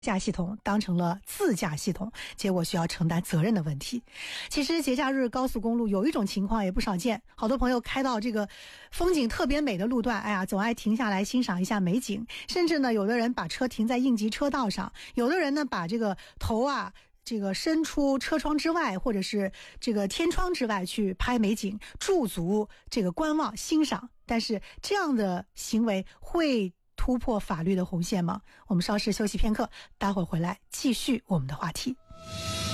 驾系统当成了自驾系统，结果需要承担责任的问题。其实节假日高速公路有一种情况也不少见，好多朋友开到这个风景特别美的路段，哎呀，总爱停下来欣赏一下美景，甚至呢有的人把车停在应急车道上，有的人呢把这个头这个伸出车窗之外，或者是这个天窗之外去拍美景，驻足这个观望欣赏。但是这样的行为会突破法律的红线吗？我们稍事休息片刻，待会儿回来继续我们的话题。